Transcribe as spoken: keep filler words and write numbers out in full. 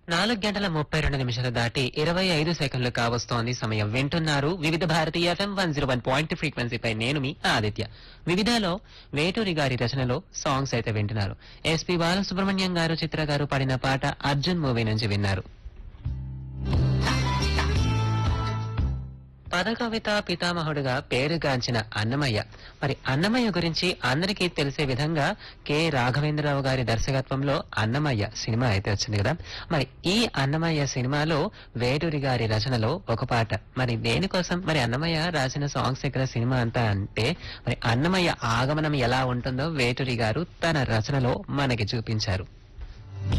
నాలుగు గంటల ముప్పై రెండు నిమిషాలు దాటి ఇరవై ఐదు సెకండ్లు కావస్తోంది సమయం. వింటున్నారు వివిధ Bharati FM one zero one point ఫ్రీక్వెన్సీపై నేను మీ ఆదిత్య. వివిధలో వేటూరి గారి రచనలో సాంగ్స్ అయితే వింటున్నారు. ఎస్పి బాలసుబ్రహ్మణ్యం గారు, చిత్ర గారు పాడిన పాట అర్జున్ మూవీ నుంచి విన్నారు. పదకవిత పితామహుడుగా పేరుగాంచిన అన్నమయ్య. మరి అన్నమయ్య గురించి అందరికీ తెలిసే విధంగా కె రాఘవేంద్రరావు గారి దర్శకత్వంలో అన్నమయ్య సినిమా అయితే వచ్చింది కదా. మరి ఈ అన్నమయ్య సినిమాలో వేటూరి గారి రచనలో ఒక పాట. మరి దేనికోసం మరి అన్నమయ్య రాసిన సాంగ్స్ ఇక్కడ సినిమా అంతా అంటే మరి అన్నమయ్య ఆగమనం ఎలా ఉంటుందో వేటూరి గారు తన రచనలో మనకి చూపించారు.